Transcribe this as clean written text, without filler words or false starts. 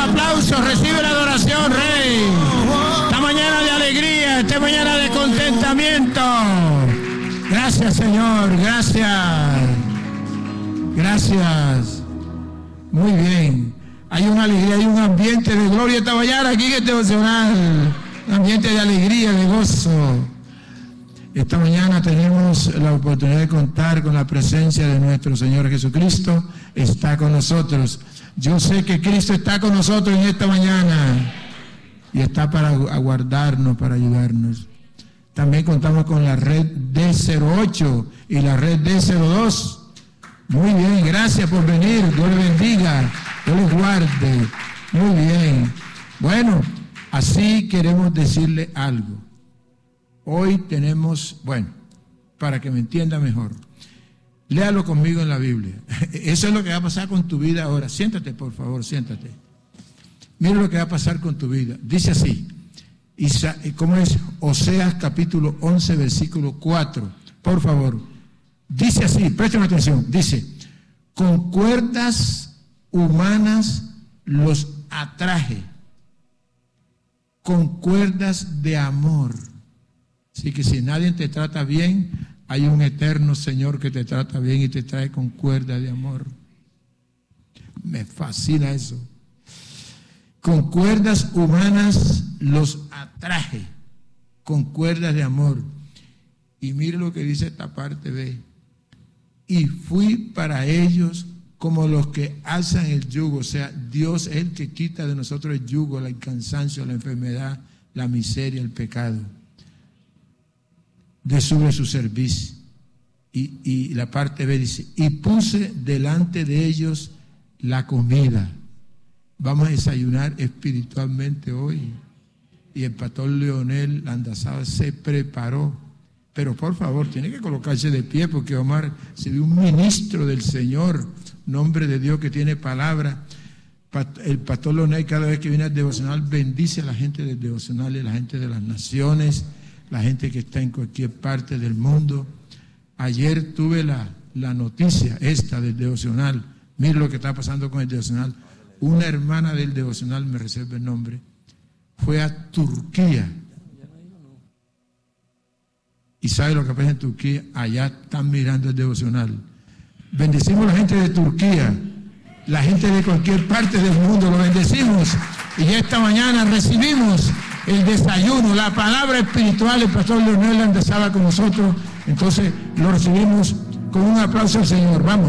aplauso, recibe la adoración, Rey. Esta mañana de alegría, esta mañana de contentamiento. Gracias, Señor, gracias. Gracias. Muy bien. Hay una alegría, hay un ambiente de gloria esta mañana aquí en este devocional. Un ambiente de alegría, de gozo. Esta mañana tenemos la oportunidad de contar con la presencia de nuestro Señor Jesucristo. Está con nosotros. Yo sé que Cristo está con nosotros en esta mañana y está para aguardarnos, para ayudarnos. También contamos con la red D08 y la red D02. Muy bien, gracias por venir. Dios les bendiga, Dios les guarde. Muy bien. Bueno, así queremos decirle algo. Hoy tenemos, bueno, para que me entienda mejor, léalo conmigo en la Biblia. Eso es lo que va a pasar con tu vida ahora. Siéntate, por favor, siéntate. Mira lo que va a pasar con tu vida. Dice así, ¿cómo es? Oseas capítulo 11, versículo 4. Por favor. Dice así, presten atención. Dice, con cuerdas humanas los atraje, con cuerdas de amor. Así que si nadie te trata bien, hay un eterno Señor que te trata bien y te trae con cuerda de amor. Me fascina eso. Con cuerdas humanas los atraje, con cuerdas de amor. Y mire lo que dice esta parte B. Y fui para ellos como los que alzan el yugo. O sea, Dios es el que quita de nosotros el yugo, el cansancio, la enfermedad, la miseria, el pecado. De sobre su servicio. Y la parte B dice, y puse delante de ellos la comida. Vamos a desayunar espiritualmente hoy. Y el pastor Leonel Landazaba se preparó. Pero por favor, tiene que colocarse de pie porque Omar se ve un ministro del Señor, un hombre de Dios que tiene palabra. El pastor Leonel cada vez que viene al devocional bendice a la gente del devocional y a la gente de las naciones, la gente que está en cualquier parte del mundo. Ayer tuve la noticia esta del devocional. Mire lo que está pasando con el devocional. Una hermana del devocional, me reserva el nombre, fue a Turquía. ¿Y sabe lo que pasa en Turquía? Allá están mirando el devocional. Bendecimos a la gente de Turquía, la gente de cualquier parte del mundo, lo bendecimos. Y esta mañana recibimos el desayuno, la palabra espiritual. El pastor Leonel Landazaba con nosotros. Entonces lo recibimos con un aplauso al Señor. Vamos.